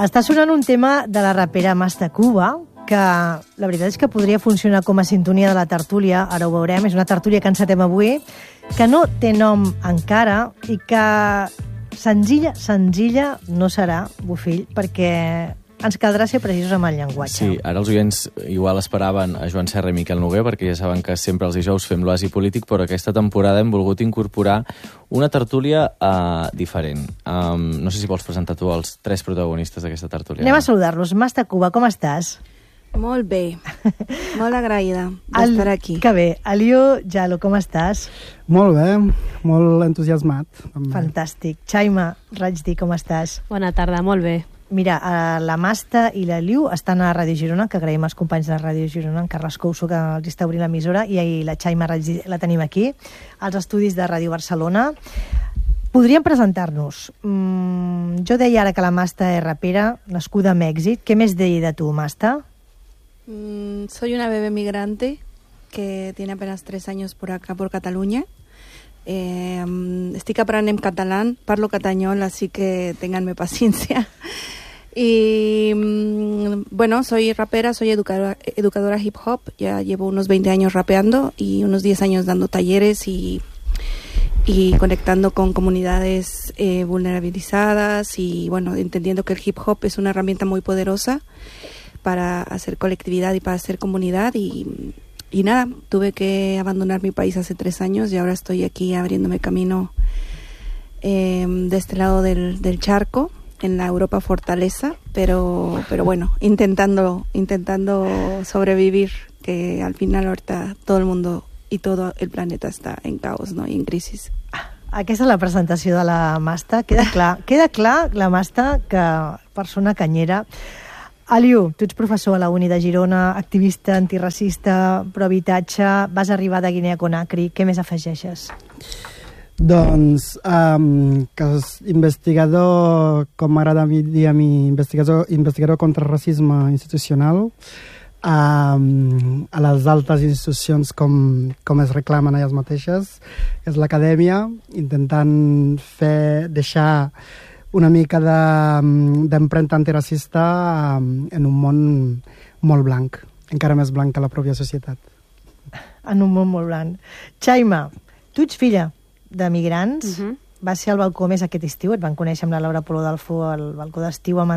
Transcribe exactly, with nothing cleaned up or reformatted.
Està sonant un tema de la rapera Masta Cuba, que la veritat és que podria funcionar com a sintonia de la tertúlia, ara ho veurem, és una tertúlia que encetem avui, que no té nom encara i que senzilla, senzilla no serà, Bofill, perquè ens caldrà ser precisos amb el llenguatge. Sí, ara els oients igual esperaven a Joan Serra i Miquel Noguer, perquè ja saben que sempre els dijous fem l'oasi polític, però aquesta temporada hem volgut incorporar una tertúlia uh, diferent. Um, no sé si vols presentar tu els tres protagonistes d'aquesta tertúlia. Anem a saludar-los. Masta Cuba, com estàs? Molt bé, molt agraïda d'estar aquí. Que bé. Alió Jalo, com estàs? Molt bé, molt entusiasmat. També. Fantàstic. Chaima Rajdi, com estàs? Bona tarda, molt bé. Mira, la Masta i la Liu estan a Ràdio Girona, que agraïm als companys de Ràdio Girona, en Carles Couso, que els està obrint l'emissora, i la Chaima Rajdi la tenim aquí, als estudis de Ràdio Barcelona. Podríem presentar-nos. Mm, jo deia ara que la Masta és rapera, nascuda a Mèxic. Què més deia de tu, Masta? Mm, soy una bebé migrante que tiene apenas tres años por acá, por Cataluña. Eh, estic aprenent català, parlo catanyol, así que ténganme paciencia. Y bueno, soy rapera, soy educadora, educadora hip hop, ya llevo unos veinte años rapeando y unos diez años dando talleres y, y conectando con comunidades eh, vulnerabilizadas y bueno, entendiendo que el hip hop es una herramienta muy poderosa para hacer colectividad y para hacer comunidad y Y nada, tuve que abandonar mi país hace tres años y ahora estoy aquí abriéndome camino eh, de este lado del, del charco, en la Europa fortaleza, pero, pero bueno, intentando, intentando sobrevivir, que al final ahorita todo el mundo y todo el planeta está en caos, ¿no? Y en crisis. Aquesta és la presentació de la Masta. Queda clar, queda clar la Masta, que persona canyera. Aliu, tu ets professor a la Uni de Girona, activista antiracista, pro-habitatge, vas arribar de Guinea Conakry. Què més afegeixes? Doncs um, que és investigador, com m'agrada dir a mi, investigador, investigador contra el racisme institucional, um, a les altes institucions com, com es reclamen elles mateixes, és l'acadèmia, intentant fer, deixar una mica d'empremta antiracista en un món molt blanc, encara més blanc que la pròpia societat. En un món molt blanc. Chaima, tu ets filla de migrants, uh-huh. Vas ser al balcó més aquest estiu, et van conèixer amb la Laura Polo d'Alfo al balcó d'estiu amb